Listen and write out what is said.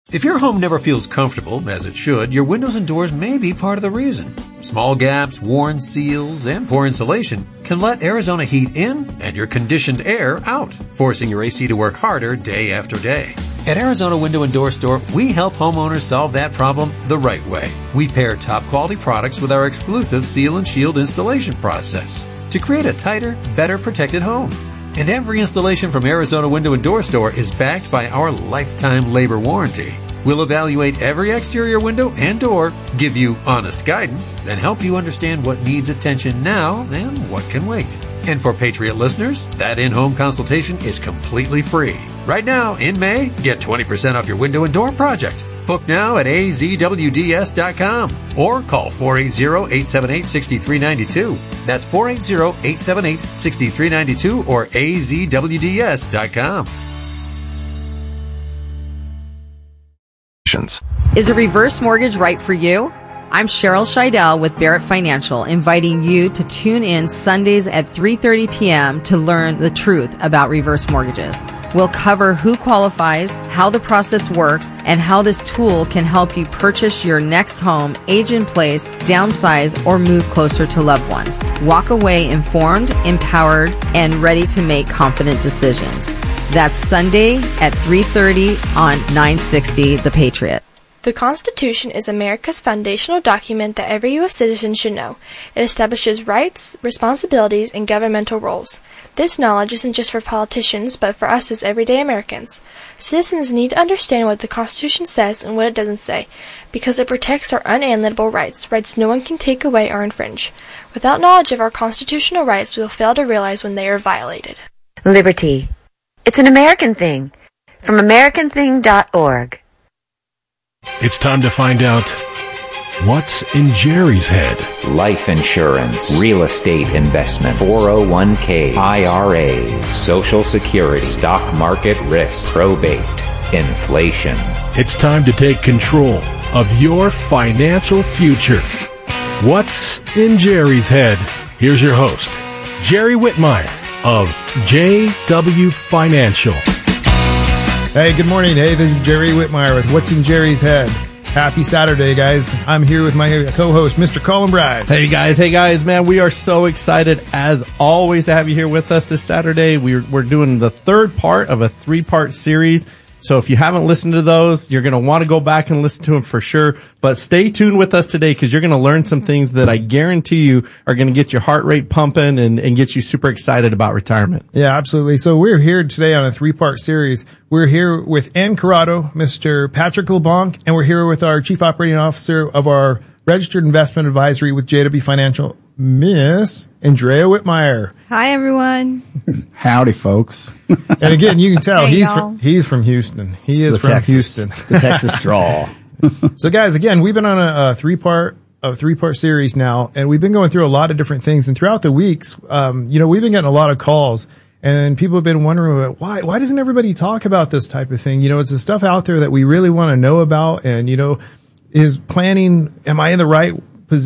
If your home never feels comfortable, as it should, your windows and doors may be part of the reason. Small gaps, worn seals, and poor insulation can let Arizona heat in and your conditioned air out, forcing your AC to work harder day after day. At Arizona Window and Door Store, we help homeowners solve that problem the right way. We pair top quality products with our exclusive Seal and Shield installation process to create a tighter, better protected home. And every installation from Arizona Window and Door Store is backed by our lifetime labor warranty. We'll evaluate every exterior window and door, give you honest guidance, and help you understand what needs attention now and what can wait. And for Patriot listeners, that in-home consultation is completely free. Right now, in May, get 20% off your window and door project. Book now at azwds.com or call 480-878-6392. That's 480-878-6392 or azwds.com. Is a reverse mortgage right for you? I'm Cheryl Scheidel with Barrett Financial, inviting you to tune in Sundays at 3:30 p.m. to learn the truth about reverse mortgages. We'll cover who qualifies, how the process works, and how this tool can help you purchase your next home, age in place, downsize, or move closer to loved ones. Walk away informed, empowered, and ready to make confident decisions. That's Sunday at 3:30 on 960 The Patriot. The Constitution is America's foundational document that every U.S. citizen should know. It establishes rights, responsibilities, and governmental roles. This knowledge isn't just for politicians, but for us as everyday Americans. Citizens need to understand what the Constitution says and what it doesn't say, because it protects our unalienable rights, rights no one can take away or infringe. Without knowledge of our constitutional rights, we will fail to realize when they are violated. Liberty. It's an American thing. From AmericanThing.org. It's time to find out what's in Jerry's head. Life insurance, real estate investment, 401k, IRAs, Social Security, stock market risk, probate, inflation. It's time to take control of your financial future. What's in Jerry's head? Here's your host, Jerry Whitmire of JW Financial. Hey, good morning. Hey, this is Jerry Whitmire with What's in Jerry's Head. Happy Saturday, guys. I'm here with my co-host, Mr. Colin Bryce. Hey, guys, man. We are so excited, as always, to have you here with us this Saturday. We're doing the third part of a 3-part series. So if you haven't listened to those, you're going to want to go back and listen to them for sure. But stay tuned with us today because you're going to learn some things that I guarantee you are going to get your heart rate pumping and get you super excited about retirement. Yeah, absolutely. So we're here today on a 3-part series. We're here with Ann Corrado, Mr. Patrick LeBlanc, and we're here with our Chief Operating Officer of our Registered Investment Advisory with JW Financial, Miss Andrea Whitmire. Hi, everyone. Howdy, folks. And again, you can tell he's from Houston. He is from Houston. It's the Texas drawl. So, guys, again, we've been on a 3-part series now, and we've been going through a lot of different things. And throughout the weeks, we've been getting a lot of calls, and people have been wondering why doesn't everybody talk about this type of thing? It's the stuff out there that we really want to know about, and is planning, am I in the right